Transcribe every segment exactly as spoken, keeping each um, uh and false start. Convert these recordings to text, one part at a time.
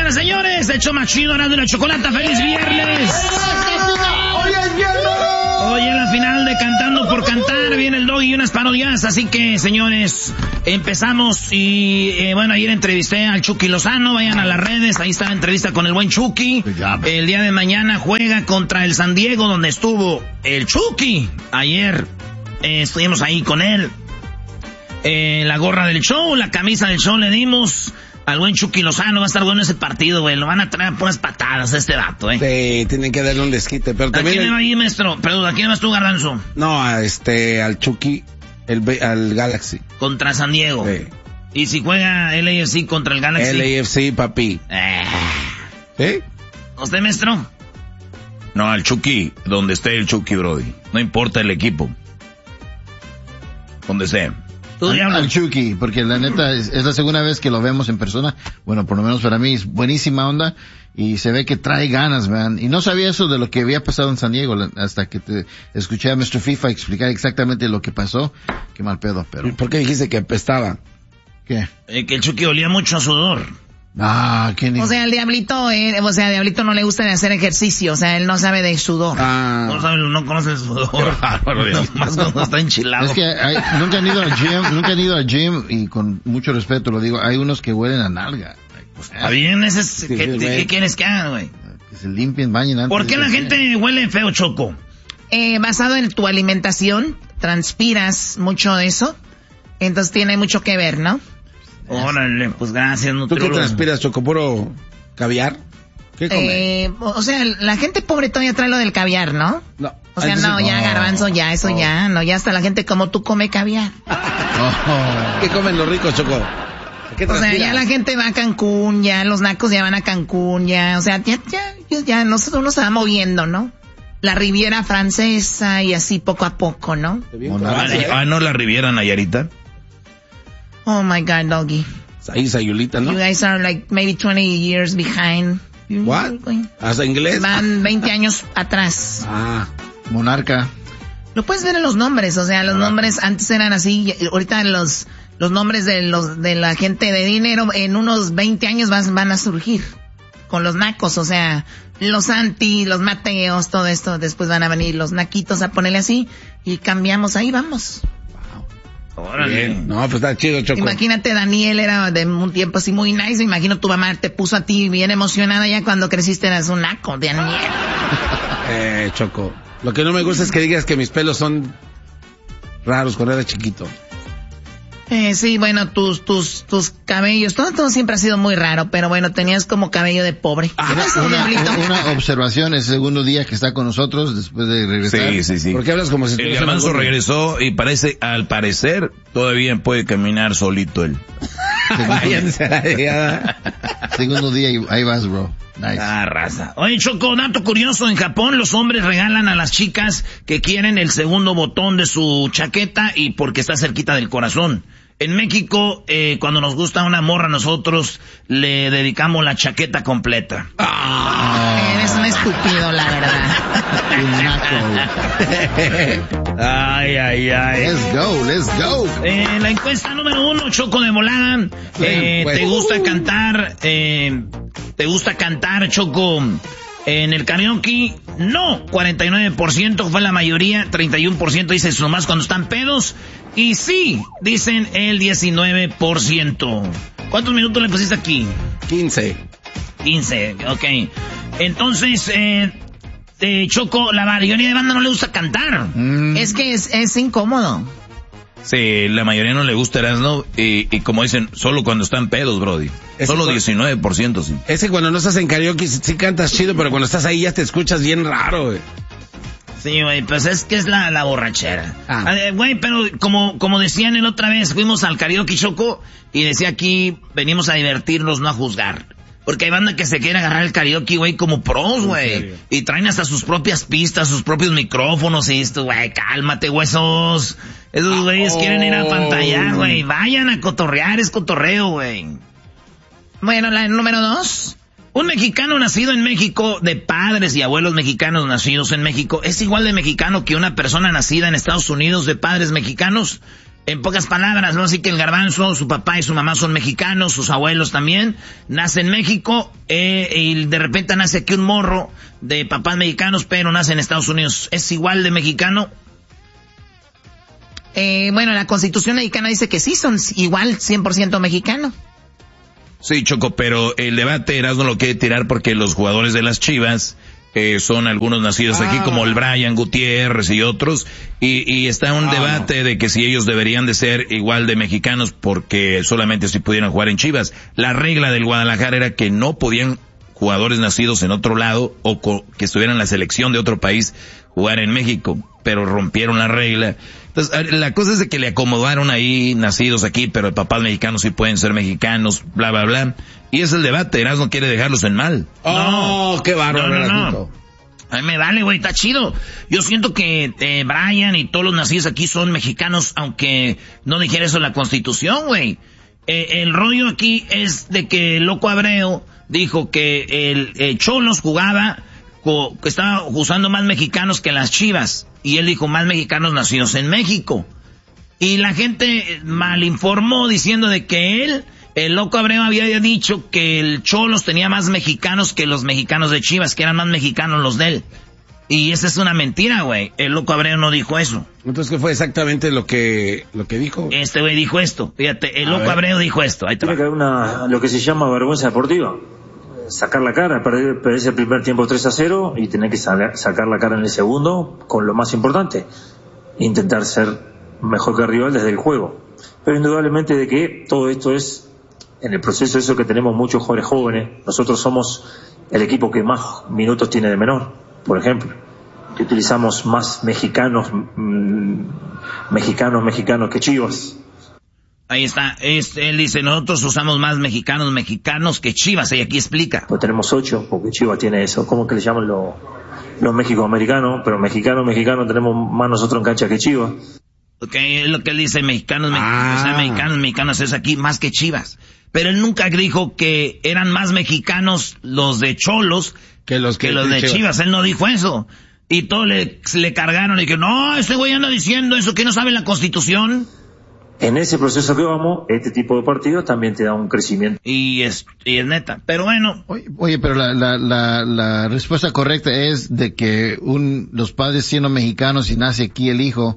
señoras, señores, el show más chido, Erasmo y la Chocolata. ¡Feliz viernes! ¡Hoy es viernes! Hoy en la final de Cantando por Cantar viene el Doggy y unas parodias, así que, señores, empezamos y, eh, bueno, ayer entrevisté al Chucky Lozano, vayan a las redes, ahí está la entrevista con el buen Chucky. El día de mañana juega contra el San Diego, donde estuvo el Chucky. Ayer eh, estuvimos ahí con él. Eh, la gorra del show, la camisa del show le dimos al buen Chucky Lozano. Va a estar bueno ese partido, güey. Lo van a traer por unas patadas a este vato, eh. Sí, tienen que darle un desquite, pero también... ¿A quién le va a ir, maestro? Perdón, ¿a quién le vas tú, Garbanzo? No, a este, al Chucky, el, al Galaxy. Contra San Diego. Sí. ¿Y si juega L A F C contra el Galaxy? L A F C, papi. Eh. ¿Sí? ¿Usted, maestro? No, al Chucky, donde esté el Chucky, brody. No importa el equipo. Donde sea. Al, al Chucky, porque la neta es, es la segunda vez que lo vemos en persona. Bueno, por lo menos para mí es buenísima onda y se ve que trae ganas, man. Y no sabía eso de lo que había pasado en San Diego hasta que te escuché a mister FIFA explicar exactamente lo que pasó. Qué mal pedo, pero... ¿Por qué dijiste que apestaba? ¿Qué? Eh, que el Chucky olía mucho a sudor. Ah, ¿quién O sea, el Diablito, eh, o sea, al Diablito no le gusta de hacer ejercicio, o sea, él no sabe de sudor. Ah. No sabe, no conoce el sudor. Más cuando está enchilado. Es que hay, nunca han ido al gym, nunca han ido al gym y con mucho respeto lo digo, hay unos que huelen a nalga. Está bien, ese es, sí, ¿qué, ¿qué quieres que hagan, güey? Que se limpien, bañen antes. ¿Por qué la gente huele feo, Choco? Eh, basado en tu alimentación, transpiras mucho de eso, entonces tiene mucho que ver, ¿no? Órale, pues gracias, ¿Tú qué transpiras, Choco? ¿Puro caviar? ¿Qué comes? Eh, o sea, la gente pobre todavía trae lo del caviar, ¿no? No. O sea, no, ya, Garbanzo, ya, eso oh. ya, no, ya hasta la gente como tú come caviar. Oh. ¿Qué comen los ricos, Choco? ¿Qué o sea, ya la gente va a Cancún, ya los nacos ya van a Cancún, ya, o sea, ya, ya, ya, nosotros uno se va moviendo, ¿no? La Riviera Francesa y así poco a poco, ¿no? Ah, ¿no la Riviera Nayarita? Oh my God, Doggy. Ahí Sayulita, ¿no? You guys are like maybe twenty years behind. What? ¿Hasta inglés? Van veinte años atrás. Ah. Monarca. Lo puedes ver en los nombres, o sea, los ah. nombres antes eran así, ahorita los los nombres de los de la gente de dinero en unos veinte años van, van a surgir con los nacos, o sea, los Santi, los Mateos, todo esto, después van a venir los naquitos a ponerle así y cambiamos, ahí vamos. Bien. No, pues está chido, Choco. Imagínate, Daniel era de un tiempo así muy nice. Me imagino tu mamá te puso a ti bien emocionada ya cuando creciste eras un naco, Daniel. eh, Choco. Lo que no me gusta es que digas que mis pelos son raros cuando era chiquito. Eh, sí, bueno, tus, tus, tus cabellos, todo, todo siempre ha sido muy raro, pero bueno, tenías como cabello de pobre. Ah, una, una, una observación, el segundo día que está con nosotros después de regresar. Sí, sí, sí. ¿Por qué hablas como si... El Garbanzo regresó y parece, al parecer, todavía puede caminar solito él. Váyanse a la llegada. Segundo día y ahí vas, bro. Nice. Ah, raza. Oye, Choco, dato curioso, en Japón los hombres regalan a las chicas que quieren el segundo botón de su chaqueta y porque está cerquita del corazón. En México, eh, cuando nos gusta una morra, nosotros le dedicamos la chaqueta completa. Ah, eres un estúpido, la verdad. Ay, ay, ay. Let's go, let's go. Eh, la encuesta número uno, Choco de volada. Eh, ¿Te gusta cantar? Eh, ¿Te gusta cantar, Choco, en el karaoke? No, cuarenta y nueve por ciento fue la mayoría, treinta y uno por ciento dice nomás cuando están pedos. Y sí, dicen el diecinueve por ciento. ¿Cuántos minutos le pusiste aquí? quince. quince, ok. Entonces, eh, eh, Choco, la mayoría de banda no le gusta cantar. Mm. Es que es, es incómodo. Sí, la mayoría no le gusta Erasmo y, y como dicen, solo cuando están pedos, brody. Ese solo diecinueve por ciento, sí. Es que cuando no estás en karaoke sí cantas chido, pero cuando estás ahí ya te escuchas bien raro, güey. Sí, güey, pues es que es la, la borrachera. Ah. Güey, pero como, como decían el otra vez, fuimos al karaoke, Choco, y decía aquí, venimos a divertirnos, no a juzgar. Porque hay banda que se quiere agarrar el karaoke, güey, como pros, güey. Y traen hasta sus propias pistas, sus propios micrófonos y esto, güey, cálmate, huesos. Esos güeyes oh. quieren ir a pantallar, güey. Vayan a cotorrear, es cotorreo, güey. Bueno, la número dos. Un mexicano nacido en México, de padres y abuelos mexicanos nacidos en México, ¿es igual de mexicano que una persona nacida en Estados Unidos de padres mexicanos? En pocas palabras, ¿no? Así que el Garbanzo, su papá y su mamá son mexicanos, sus abuelos también. Nace en México, eh, y de repente nace aquí un morro de papás mexicanos, pero nace en Estados Unidos. ¿Es igual de mexicano? Eh, bueno, la Constitución mexicana dice que sí, son igual cien por ciento mexicanos. Sí, Choco, pero el debate Erasmo lo quiere tirar porque los jugadores de las Chivas eh, son algunos nacidos ah. aquí, como el Brian Gutiérrez y otros, y, y está un ah, debate no. de que si ellos deberían de ser igual de mexicanos porque solamente si pudieran jugar en Chivas. La regla del Guadalajara era que no podían jugadores nacidos en otro lado o co- que estuvieran en la selección de otro país jugar en México, pero rompieron la regla. Entonces, la cosa es de que le acomodaron ahí nacidos aquí, pero papás mexicanos sí pueden ser mexicanos, bla, bla, bla. Y es el debate, Erasmo quiere dejarlos en mal. ¡Oh, no, qué bárbaro! No, no, no. A mí me vale, güey, está chido. Yo siento que eh, Brian y todos los nacidos aquí son mexicanos, aunque no dijera eso en la Constitución, güey. Eh, el rollo aquí es de que el Loco Abreu dijo que el eh, Cholos jugaba, co- que estaba usando más mexicanos que las Chivas. Y él dijo, más mexicanos nacidos en México. Y la gente malinformó diciendo de que él, el Loco Abreu, había dicho que el Cholos tenía más mexicanos que los mexicanos de Chivas, que eran más mexicanos los de él. Y esa es una mentira, güey. El Loco Abreu no dijo eso. Entonces, ¿qué fue exactamente lo que lo que dijo? Este güey dijo esto. Fíjate, el Loco Abreu dijo esto. Ahí te Tiene que haber una, lo que se llama vergüenza deportiva. Sacar la cara, perder, perder el primer tiempo tres a cero y tener que sal- sacar la cara en el segundo con lo más importante, intentar ser mejor que el rival desde el juego. Pero indudablemente de que todo esto es en el proceso eso que tenemos muchos jugadores jóvenes. Nosotros somos el equipo que más minutos tiene de menor, por ejemplo, que utilizamos más mexicanos mmm, mexicanos mexicanos que Chivas. Ahí está, es, él dice, nosotros usamos más mexicanos mexicanos que Chivas, y aquí explica. Pues tenemos ocho, porque Chivas tiene eso, ¿cómo que le llaman los los mexicoamericanos? Pero mexicanos, mexicanos tenemos más nosotros en cancha que Chivas. Ok, es lo que él dice, mexicanos, mexicanos, Ah. o sea, mexicanos, mexicanos es aquí más que Chivas. Pero él nunca dijo que eran más mexicanos los de Cholos Que los que, que los de Chivas. Chivas, él no dijo eso. Y todos le, le cargaron y que no, este güey anda diciendo eso, que no sabe la Constitución. En ese proceso que vamos, este tipo de partidos también te da un crecimiento. Y es, y es neta. Pero bueno. Oye, oye pero la, la, la, la respuesta correcta es de que un, los padres siendo mexicanos y nace aquí el hijo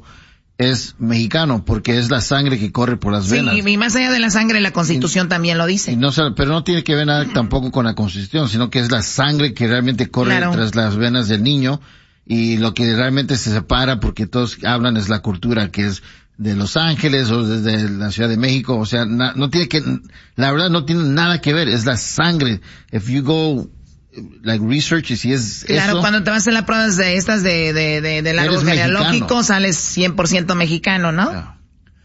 es mexicano porque es la sangre que corre por las venas. Sí, y más allá de la sangre, la Constitución y, también lo dice. Y no, pero no tiene que ver nada tampoco con la Constitución, sino que es la sangre que realmente corre claro. tras las venas del niño, y lo que realmente se separa, porque todos hablan, es la cultura que es de Los Ángeles o desde la Ciudad de México. O sea, na, no tiene que, la verdad no tiene nada que ver, es la sangre. If you go like research, y si es claro, eso, cuando te vas a hacer las pruebas de estas de de de, de árbol genealógico, sales cien por ciento mexicano, ¿no? Yeah.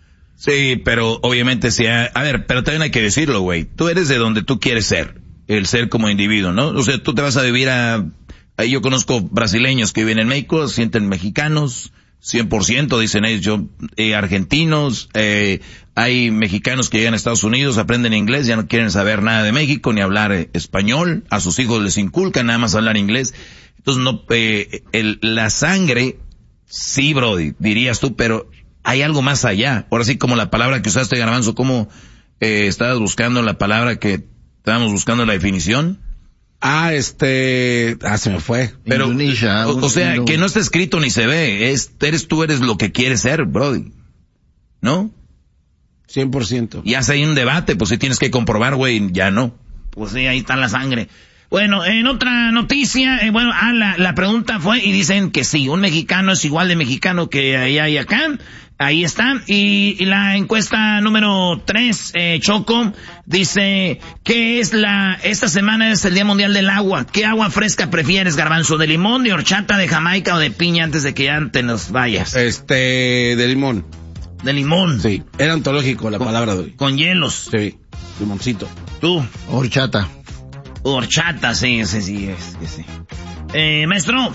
Sí, pero obviamente sí. A, a ver, pero también hay que decirlo, güey. Tú eres de donde tú quieres ser, el ser como individuo, ¿no? O sea, tú te vas a vivir a, a yo conozco brasileños que viven en México, se sienten mexicanos, cien por ciento dicen ellos, yo, eh, argentinos, eh, hay mexicanos que llegan a Estados Unidos, aprenden inglés, ya no quieren saber nada de México, ni hablar eh, español, a sus hijos les inculcan nada más hablar inglés. Entonces no, eh, el, la sangre, sí, brody, dirías tú, pero hay algo más allá. Ahora sí, como la palabra que usaste, Garbanzo, ¿cómo eh, estabas buscando la palabra que estábamos buscando la definición? Ah, este, ah, se me fue. Pero, Indonesia, o, o sea, Indo... que no está escrito ni se ve, es, eres tú, eres lo que quieres ser, brody. ¿No? cien por ciento. Ya si hay un debate, pues si tienes que comprobar, güey, ya no. Pues sí, ahí está la sangre. Bueno, en otra noticia, eh, bueno, ah, la, la pregunta fue, y dicen que sí, un mexicano es igual de mexicano que allá y acá. Ahí está. Y, y la encuesta número tres, eh, Choco, dice, ¿qué es la, esta semana es el Día Mundial del Agua? ¿Qué agua fresca prefieres, Garbanzo? ¿De limón, de horchata, de Jamaica o de piña, antes de que ya te nos vayas? Este, de limón. ¿De limón? Sí, era ontológico la con, palabra de hoy. Con hielos. Sí, limoncito. ¿Tú? Horchata. Horchata, sí, sí, sí, es que sí. Eh, maestro.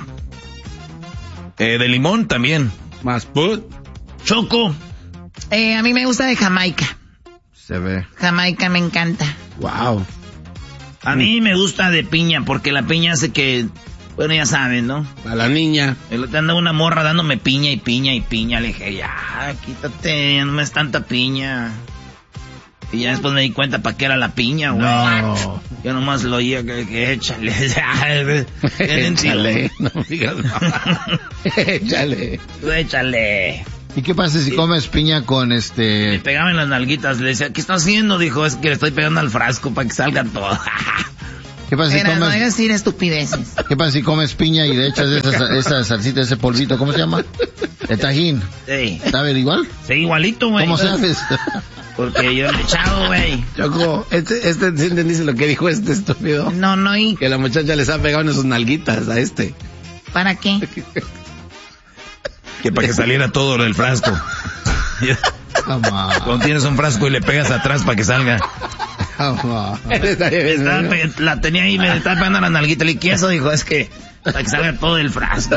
Eh, de limón también. Más put. Choco. Eh, a mí me gusta de Jamaica. Se ve. Jamaica me encanta. Wow. A mí me gusta de piña, porque la piña hace que Bueno, ya saben, ¿no? A la niña. El otro anda una morra dándome piña y piña y piña. Le dije, ya, quítate, ya no me es tanta piña. Y ya después me di cuenta para qué era la piña, güey. No. Yo nomás lo oía que, que échale. Échale. No digas nada. Échale. Tú échale. ¿Y qué pasa si comes piña con Me este... pegaba en las nalguitas. Le decía, ¿qué está haciendo? Dijo, es que le estoy pegando al frasco para que salga todo. ¿Qué pasa si Era, no comes... hagas decir estupideces. ¿Qué pasa si comes piña y le echas esa, esa salsita, ese polvito? ¿Cómo se llama? El tajín. Sí. ¿Sabe igual? Sí, igualito, güey. ¿Cómo sabes? Porque yo le he echado, güey. Choco, este, este, ¿sí entendiste lo que dijo este estúpido? No, no, ¿y Que la muchacha les ha pegado en sus nalguitas a este. para qué? Que para que saliera todo del frasco. Jamás. Cuando tienes un frasco y le pegas atrás para que salga. Jamás. Estaba pe- la tenía ahí, me estaba pegando la nalguita. Le dije, ¿qué eso? Dijo, es que para que salga todo el frasco.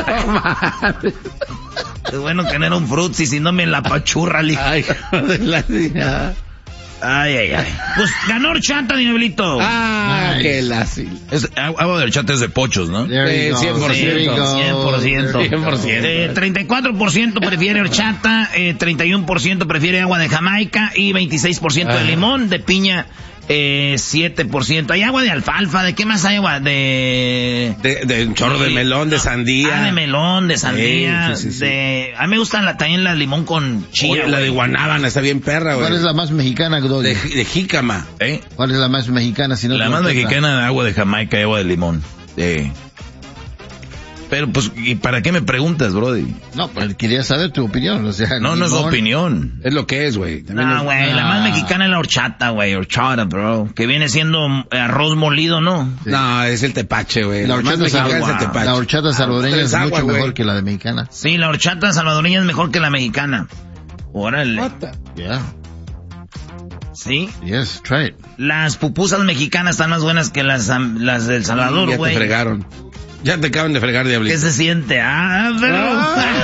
Es bueno que no era un frutzi, si no me la pachurra, le dije. Ay, joder, la niña. Ay, ay, ay. Pues ganó horchata, Diablito. Ah, Nice. qué lásil. Es, agua de horchata es de pochos, ¿no? There you Sí, go. cien por There you ciento. go. cien por ciento. cien por ciento. Eh, treinta y cuatro por ciento prefiere horchata, eh, treinta y uno por ciento prefiere agua de Jamaica y veintiséis por ciento de Ah. limón, de piña eh, siete por ciento. Hay agua de alfalfa, ¿de qué más hay agua? De... De, de un chorro de melón, de sandía. Ah, de melón, de sandía, Sí, sí, sí, sí. de... A mí me gusta la, también la limón con chía. Oye, la de guanábana está bien perra, güey. ¿Cuál es la más mexicana, Doggy? De, de jícama. ¿Eh? ¿Cuál es la más mexicana? Si no La te más importa? mexicana, agua de Jamaica y agua de limón. Sí. Pero pues, ¿y para qué me preguntas, brody? No, pues quería saber tu opinión. O sea, No, no es limón. opinión. Es lo que es, güey. También No, es- güey, la Ah. más mexicana es la horchata, güey, horchata, bro. Que viene siendo eh, arroz molido, ¿no? No, es el tepache, güey. La La más horchata, mexicana es el salva- tepache. la horchata salvadoreña Tres es agua, mucho güey. mejor que la de mexicana. Sí, la horchata salvadoreña es mejor que la mexicana. Órale. Yeah. Sí. Yes, try it. Las pupusas mexicanas están más buenas que las, am- las del Salvador, Ya te güey. fregaron. Ya te acaban de fregar, ¿Qué diablito. se siente? Ah, pero...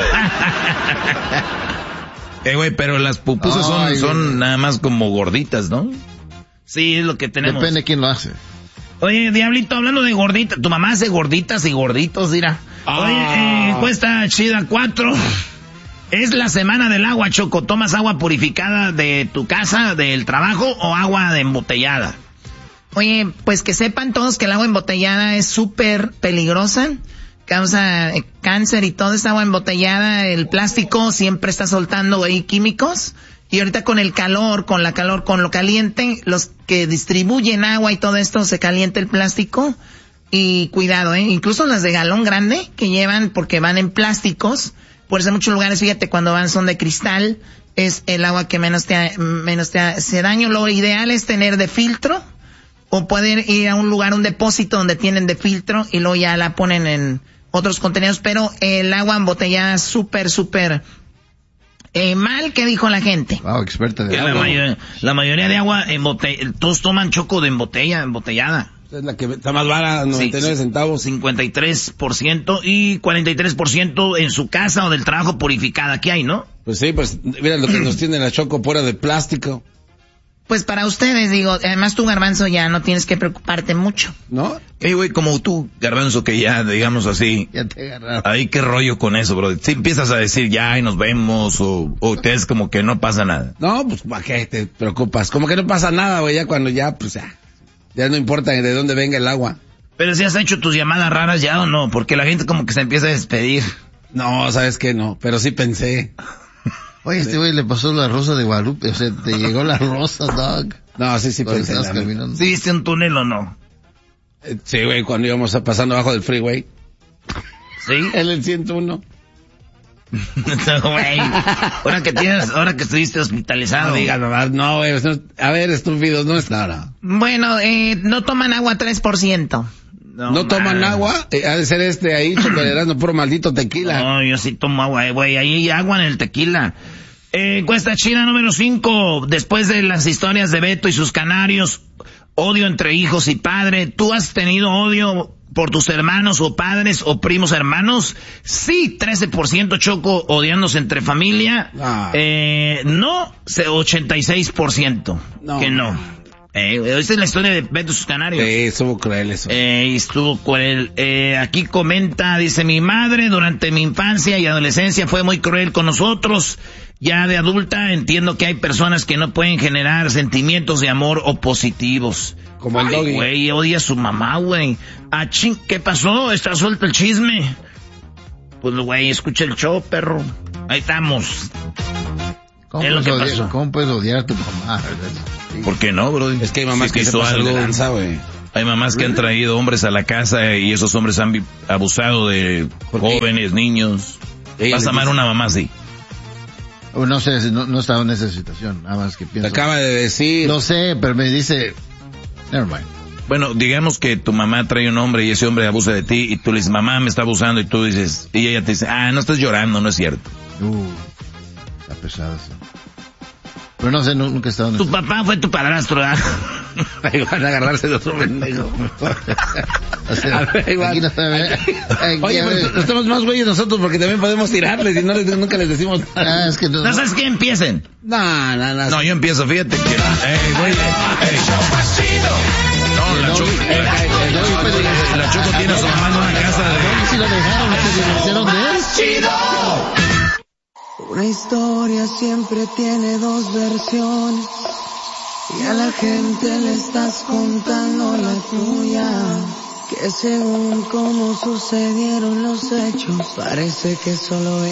Eh, güey, pero las pupusas son, Ay, son güey. nada más como gorditas, ¿no? sí, es lo que tenemos. Depende de quién lo hace. Oye, Diablito, hablando de gorditas, tu mamá hace gorditas y gorditos, mira. Oye, Ah. eh, cuesta chida cuatro. Es la semana del agua, Choco. ¿Tomas agua purificada de tu casa, del trabajo o agua de embotellada? Oye, pues que sepan todos que el agua embotellada es súper peligrosa, causa eh, cáncer y toda esa agua embotellada, el plástico siempre está soltando ahí químicos y ahorita con el calor, con la calor, con lo caliente, los que distribuyen agua y todo esto se calienta el plástico y cuidado, eh, incluso las de galón grande que llevan porque van en plásticos, por eso en muchos lugares, fíjate, cuando van son de cristal, es el agua que menos te, menos te hace daño. Lo ideal es tener de filtro, o pueden ir a un lugar, un depósito donde tienen de filtro y luego ya la ponen en otros contenidos, pero el agua embotellada es súper, súper eh, mal. ¿Qué dijo la gente? Wow, experta de Que la, agua. mayor- la mayoría de agua embotellada, todos toman Choco de embotella, embotellada. Es la que está más barata, noventa y nueve Sí, centavos. cincuenta y tres por ciento y cuarenta y tres por ciento en su casa o del trabajo purificada. Aquí hay, ¿no? Pues sí, pues mira lo que nos tiene la Choco, pura de plástico, Pues para ustedes, digo, además tú, Garbanzo, ya no tienes que preocuparte mucho. ¿no? Ey, güey, como tú, Garbanzo, que ya, digamos así, Ya te agarraron. ahí qué rollo con eso, bro. Si empiezas a decir ya y nos vemos, o, o te es como que no pasa nada. No, pues ¿para qué te preocupas? Como que no pasa nada, güey, ya cuando ya, pues ya, ya no importa de dónde venga el agua. Pero si has hecho tus llamadas raras ya o no, porque la gente como que se empieza a despedir. No, sabes que no, pero sí pensé. Oye, este güey le pasó la rosa de Guadalupe, o sea, te llegó la rosa, dog. No, sí, sí Cuando pensé. estabas la neta. caminando. ¿Sí viste un túnel o no? Eh, Sí, güey, cuando íbamos a- pasando abajo del freeway. ¿Sí? En el ciento uno. No, güey. Ahora que tienes, ahora que estuviste hospitalizado. No digas nomás, no, güey, no, a ver, estúpidos, no es nada. Bueno, eh, no toman agua tres por ciento. No, toman man. agua, eh, ha de ser este ahí, chocolerando puro maldito tequila. No, yo sí tomo agua, eh, güey. Ahí hay agua en el tequila. Eh, encuesta china número cinco. Después de las historias de Beto y sus canarios, odio entre hijos y padre. ¿Tú has tenido odio por tus hermanos o padres o primos hermanos? Sí, trece por ciento, Choco, odiándose entre familia. Ah. Eh, no, se- ochenta y seis por ciento No. que no. Eh, esa es la historia de Beto sus Canarios. Sí, estuvo cruel eso. Eh, estuvo cruel. Eh, aquí comenta, dice, mi madre durante mi infancia y adolescencia fue muy cruel con nosotros. Ya de adulta entiendo que hay personas que no pueden generar sentimientos de amor o positivos. Como el Ay, doggy. güey, odia a su mamá, güey. Ah, ching, ¿qué pasó? ¿Está suelto el chisme? Pues, güey, escucha el show, perro. Ahí estamos. ¿Cómo, Es lo puedes que odiar, pasó. ¿Cómo puedes odiar a tu mamá? Sí. ¿Por qué no, bro? Es que hay mamás Sí, que se hizo pasan algo. de lanza, güey. Hay mamás que han traído hombres a la casa y esos hombres han vi- abusado de ¿Por qué? jóvenes, niños. Ella Vas les a amar a dice- una mamá así. Oh, no sé, no, no estaba en esa situación, nada más que Te pienso. acaba de decir. Lo sé, pero me dice, never mind. Bueno, digamos que tu mamá trae un hombre y ese hombre abusa de ti y tú le dices, mamá me está abusando y tú dices, y ella te dice, ah, no estás llorando, no es cierto. Uh, está pesado eso. Pero no sé, nu- nunca he estado en Tu eso. papá fue tu padrastro, ¿verdad? Ahí van a agarrarse de otro pendejo. O sea, A ver, ahí va. aquí no se ve. Aquí, Oye, a ver. pues, estamos más güeyes nosotros porque también podemos tirarles y no les, nunca les decimos Ah, nada. es que no, ¿No sabes qué? Empiecen. No, no, no. No, yo empiezo, fíjate que, ey, güey, ey. No, la Choco, el Doggy fue de- la Choco tiene a su mamá en una casa de si lo dejaron, se divorciaron de él. Una historia siempre tiene dos versiones y a la gente le estás contando la tuya. Que según cómo sucedieron los hechos, parece que solo